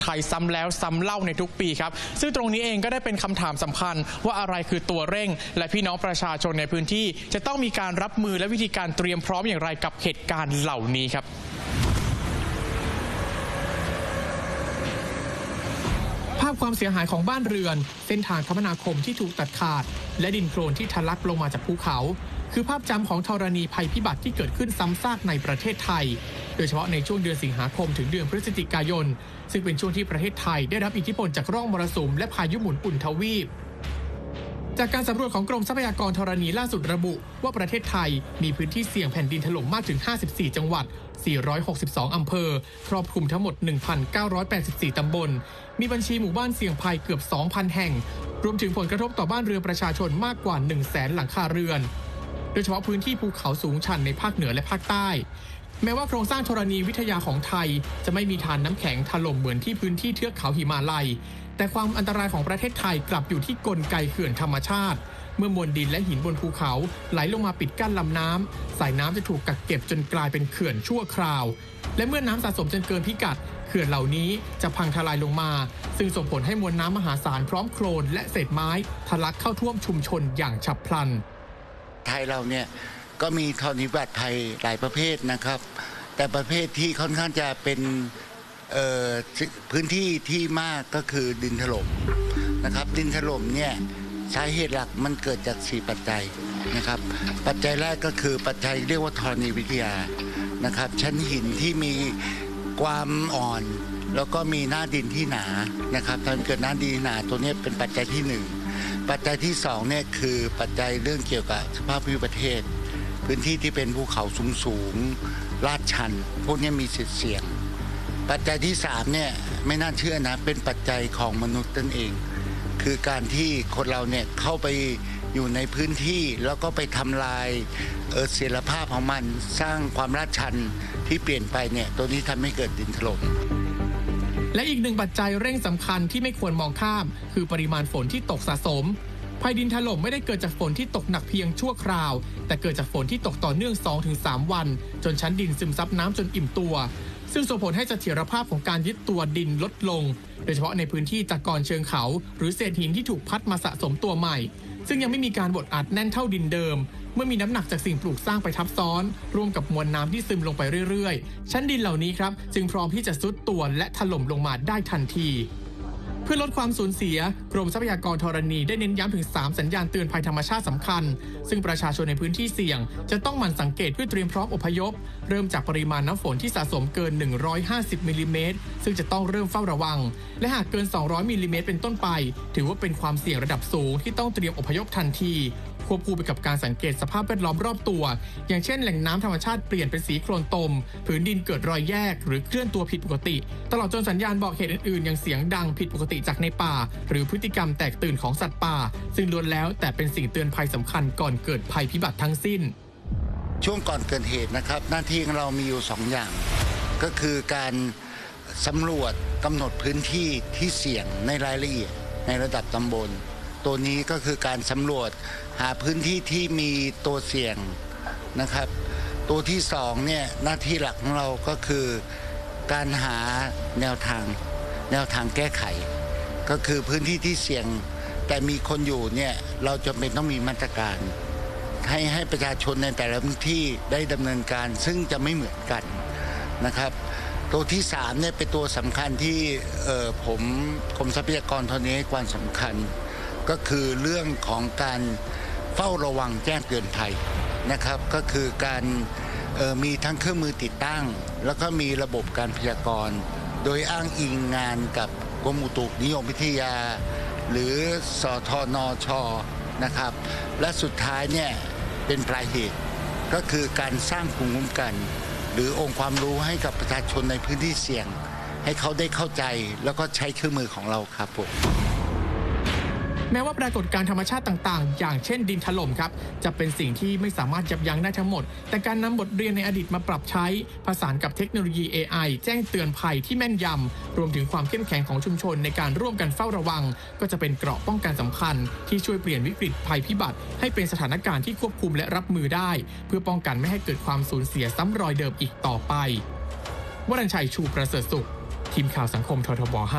ไทยซ้ำแล้วซ้ำเล่าในทุกปีครับซึ่งตรงนี้เองก็ได้เป็นคำถามสำคัญว่าอะไรคือตัวเร่งและพี่น้องประชาชนในพื้นที่จะต้องมีการรับมือและวิธีการเตรียมพร้อมอย่างไรกับเหตุการณ์เหล่านี้ครับภาพความเสียหายของบ้านเรือนเส้นทางคมนาคมที่ถูกตัดขาดและดินโคลนที่ทะลักลงมาจากภูเขาคือภาพจำของธรณีภัยพิบัติที่เกิดขึ้นซ้ำซากในประเทศไทยโดยเฉพาะในช่วงเดือนสิงหาคมถึงเดือนพฤศจิกายนซึ่งเป็นช่วงที่ประเทศไทยได้รับอิทธิพลจากร่องมรสุมและพายุหมุนอุ่นทวีปจากการสำรวจของกรมทรัพยากรธรณีล่าสุดระบุว่าประเทศไทยมีพื้นที่เสี่ยงแผ่นดินถล่มมากถึง54จังหวัด462อำเภอครอบคลุมทั้งหมด 1,984 ตำบลมีบัญชีหมู่บ้านเสี่ยงภัยเกือบ 2,000 แห่งรวมถึงผลกระทบต่อบ้านเรือนประชาชนมากกว่า 100,000 หลังคาเรือนโดยเฉพาะพื้นที่ภูเขาสูงชันในภาคเหนือและภาคใต้แม้ว่าโครงสร้างธรณีวิทยาของไทยจะไม่มีฐานน้ำแข็งถล่มเหมือนที่พื้นที่เทือกเขาหิมาลัยแต่ความอันตรายของประเทศไทยกลับอยู่ที่กลไกเขื่อนธรรมชาติเมื่อมวลดินและหินบนภูเขาไหลลงมาปิดกั้นลำน้ำสายน้ำจะถูกกักเก็บจนกลายเป็นเขื่อนชั่วคราวและเมื่อน้ำสะสมจนเกินพิกัดเขื่อนเหล่านี้จะพังทลายลงมาซึ่งส่งผลให้มวลน้ำมหาศาลพร้อมโคลนและเศษไม้ทะลักเข้าท่วมชุมชนอย่างฉับพลันไทยเราเนี่ยก็มีธรณีวิบัติภัยหลายประเภทนะครับแต่ประเภทที่ค่อนข้างจะเป็นพื้นที่ที่มากก็คือดินถล่มนะครับดินถล่มเนี่ยสาเหตุหลักมันเกิดจาก4ปัจจัยนะครับปัจจัยแรกก็คือปัจจัยเรียกว่าธรณีวิทยานะครับชั้นหินที่มีความอ่อนแล้วก็มีหน้าดินที่หนานะครับตอนเกิดหน้าดินหนาตัวนี้เป็นปัจจัยที่1ปัจจัยที่2เนี่ยคือปัจจัยเรื่องเกี่ยวกับสภาพภูมิประเทศพื้นที่ที่เป็นภูเขาสูงลาดชันพวกนี้มีสิทธิ์เสี่ยงปัจจัยที่3เนี่ยไม่น่าเชื่อนะเป็นปัจจัยของมนุษย์นั่นเองคือการที่คนเราเนี่ยเข้าไปอยู่ในพื้นที่แล้วก็ไปทำลายเสถียรภาพของมันสร้างความลาดชันที่เปลี่ยนไปเนี่ยตัวนี้ทำให้เกิดดินถล่มและอีกหนึ่งปัจจัยเร่งสำคัญที่ไม่ควรมองข้ามคือปริมาณฝนที่ตกสะสมภัยดินถล่มไม่ได้เกิดจากฝนที่ตกหนักเพียงชั่วคราวแต่เกิดจากฝนที่ตกต่อเนื่อง 2-3 วันจนชั้นดินซึมซับน้ำจนอิ่มตัวซึ่งส่งผลให้เสถียรภาพของการยึดตัวดินลดลงโดยเฉพาะในพื้นที่ตะกอนเชิงเขาหรือเศษหินที่ถูกพัดมาสะสมตัวใหม่ซึ่งยังไม่มีการบดอัดแน่นเท่าดินเดิมเมื่อมีน้ำหนักจากสิ่งปลูกสร้างไปทับซ้อนร่วมกับมวลน้ำที่ซึมลงไปเรื่อยๆชั้นดินเหล่านี้ครับจึงพร้อมที่จะทรุดตัวและถล่มลงมาได้ทันทีเพื่อลดความสูญเสียกรมทรัพยากรธรณีได้เน้นย้ำถึง3สัญญาณเตือนภัยธรรมชาติสำคัญซึ่งประชาชนในพื้นที่เสี่ยงจะต้องหมั่นสังเกตเพื่อเตรียมพร้อมอพยพเริ่มจากปริมาณน้ำฝนที่สะสมเกิน150มิลลิเมตรซึ่งจะต้องเริ่มเฝ้าระวังและหากเกิน200มิลลิเมตรเป็นต้นไปถือว่าเป็นความเสี่ยงระดับสูงที่ต้องเตรียมอพยพทันทีควบคู่ไปกับการสังเกตสภาพแวดล้อมรอบตัวอย่างเช่นแหล่งน้ำธรรมชาติเปลี่ยนเป็นสีโคลนตมผืนดินเกิดรอยแยกหรือเคลื่อนตัวผิดปกติตลอดจนสัญญาณบอกเหตุอื่นๆอย่างเสียงดังผิดปกติจากในป่าหรือพฤติกรรมแตกตื่นของสัตว์ป่าซึ่งล้วนแล้วแต่เป็นสิ่งเตือนภัยสำคัญก่อนเกิดภัยพิบัติทั้งสิ้นช่วงก่อนเกิดเหตุนะครับหน้าที่ของเรามีอยู่2อย่างก็คือการสำรวจกำหนดพื้นที่ที่เสี่ยงในรายละเอียดในระดับตำบลตัวนี้ก็คือการสำรวจหาพื้นที่ที่มีตัวเสี่ยงนะครับตัวที่2เนี่ยหน้าที่หลักของเราก็คือการหาแนวทางแก้ไขก็คือพื้นที่ที่เสี่ยงแต่มีคนอยู่เนี่ยเราจำเป็นต้องมีมาตรการให้ประชาชนในแต่ละพื้นที่ได้ดำเนินการซึ่งจะไม่เหมือนกันนะครับตัวที่3เนี่ยเป็นตัวสำคัญที่ผมกรมทรัพยากรธรณีให้ความสำคัญก็คือเรื่องของการเฝ้าระวังแจ้งเตือนภัยนะครับก็คือการมีทั้งเครื่องมือติดตั้งแล้วก็มีระบบการพยากรณ์โดยอ้างอิงงานกับกรมอุตุนิยมวิทยาหรือสทนช.นะครับและสุดท้ายเนี่ยเป็นปลายเหตุก็คือการสร้างภูมิคุ้มกันหรือองค์ความรู้ให้กับประชาชนในพื้นที่เสี่ยงให้เขาได้เข้าใจแล้วก็ใช้เครื่องมือของเราครับผมแม้ว่าปรากฏการณ์ธรรมชาติต่างๆอย่างเช่นดินถล่มครับจะเป็นสิ่งที่ไม่สามารถยับยั้งได้ทั้งหมดแต่การนำบทเรียนในอดีตมาปรับใช้ผสานกับเทคโนโลยี AI แจ้งเตือนภัยที่แม่นยำรวมถึงความเข้มแข็งของชุมชนในการร่วมกันเฝ้าระวังก็จะเป็นเกราะป้องกันสำคัญที่ช่วยเปลี่ยนวิกฤตภัยพิบัติให้เป็นสถานการณ์ที่ควบคุมและรับมือได้เพื่อป้องกันไม่ให้เกิดความสูญเสียซ้ำรอยเดิมอีกต่อไปวรัญชัย ชูประเสริฐสุขทีมข่าวสังคมททบ.